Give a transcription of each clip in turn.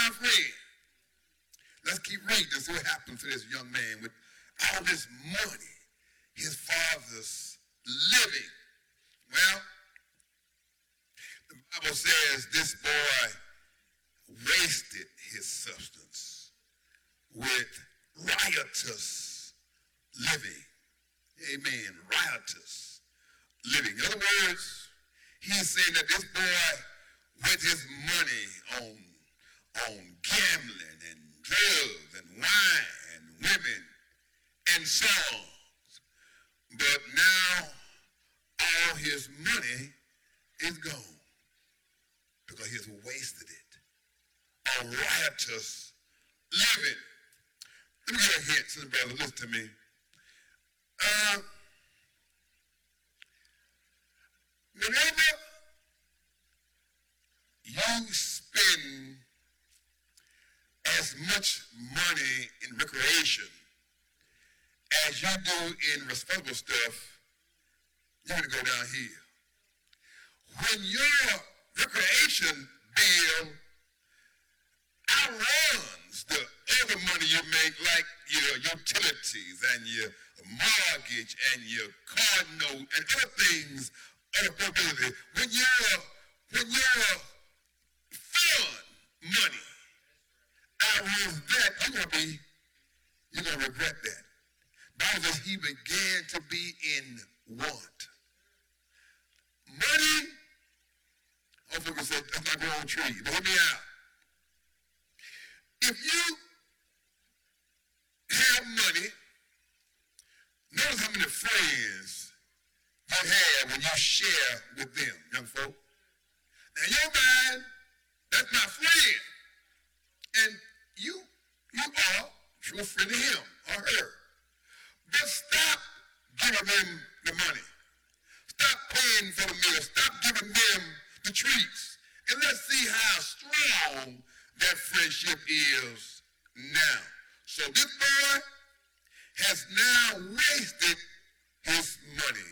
my friend. Let's keep reading and see what happens to this young man with all this money, his father's living. Well, the Bible says this boy wasted his substance with riotous living. Amen. Riotous living. In other words, he's saying that this boy with his money on gambling and drugs and wine and women and songs. But now all his money is gone because he's wasted it on riotous living. Let me get a hint, sister brother, listen to me. Whenever you spend as much money in recreation as you do in responsible stuff, you're going to go downhill. When your recreation bill outruns the other money you make, like your utilities and your mortgage and your car note and other things, when your fun money outruns that, you're going to regret that. Bible says he began to be in want. Money, hopefully we said that's not growing tree. But hear me out. If you have money, notice how many friends you have when you share with them, young folk. Now your mind, that's my friend. And you are true friend of him or her. But stop giving them the money. Stop paying for the meal. Stop giving them the treats. And let's see how strong that friendship is now. So this boy has now wasted his money.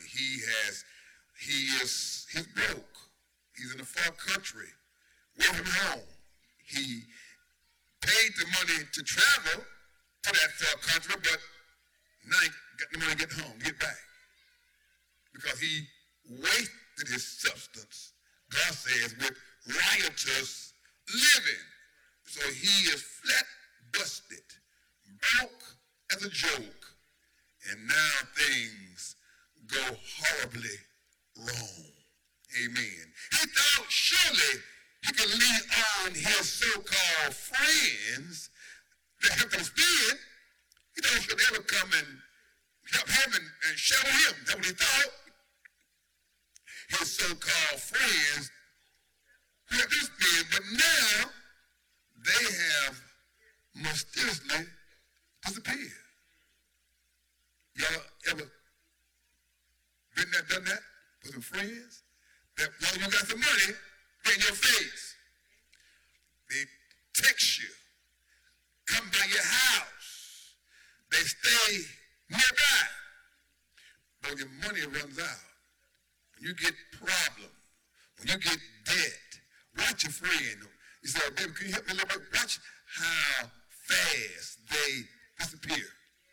He's broke. He's in a far country, away from home. He paid the money to travel to that far country, but now he got the money to get home, get back. Because he wasted his substance, God says, with riotous living. So he is flat busted, broke as a joke, and now things go horribly wrong. Amen. He thought surely he could lean on his so-called friends to help him spend. He thought he could ever come and help him and shadow him. That's what he thought. His so-called friends helped him spend, but now they have mysteriously disappeared. Y'all ever been there, done that with some friends? That while you got some money, in your face. They text you, come by your house. They stay nearby. But when your money runs out, when you get problems, when you get debt, watch your friend. You say, oh, baby, can you help me a little bit? Watch how fast they disappear.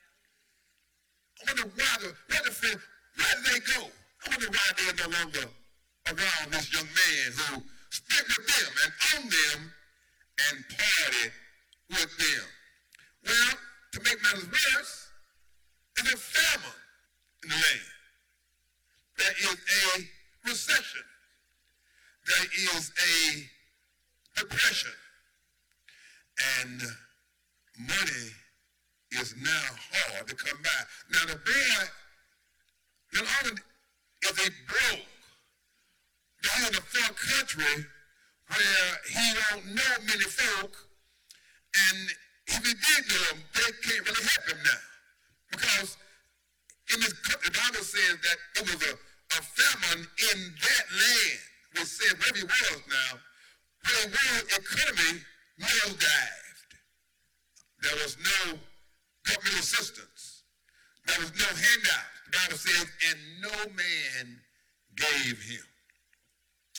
I wonder why the friend, where did they go? I wonder why they're no longer around this young man who spent with them and owned them and partied with them. Well, to make matters worse, there's a famine in the land. There is a recession. There is a depression. And money is now hard to come by. Now the boy, not only is he broke, but he's in a far country where he don't know many folk, and if he did know them, they can't really help him now. Because in this country, the Bible says that it was a famine in that land, which said wherever he was now, where the world economy nosedived. There was no government assistance. There was no handout. The Bible says, and no man gave him.